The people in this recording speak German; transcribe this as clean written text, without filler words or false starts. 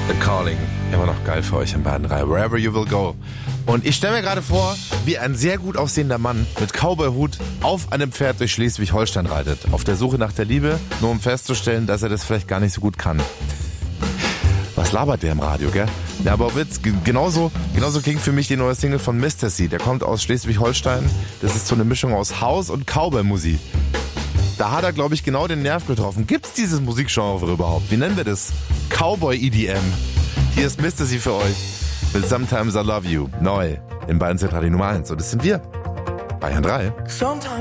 The Calling. Immer noch geil für euch in Bayern 3. Wherever you will go. Und ich stelle mir gerade vor, wie ein sehr gut aussehender Mann mit Cowboy-Hut auf einem Pferd durch Schleswig-Holstein reitet. Auf der Suche nach der Liebe, nur um festzustellen, dass er das vielleicht gar nicht so gut kann. Was labert der im Radio, gell? Ja, aber Witz, genauso klingt für mich die neue Single von Mr. C. Der kommt aus Schleswig-Holstein. Das ist so eine Mischung aus House- und Cowboy-Musik. Da hat er, glaube ich, genau den Nerv getroffen. Gibt's dieses Musikgenre überhaupt? Wie nennen wir das? Cowboy-EDM. Hier ist Mr. C für euch. Mit Sometimes I Love You. Neu. In Bayern Zentrale Nummer 1. Und das sind wir. Bayern 3.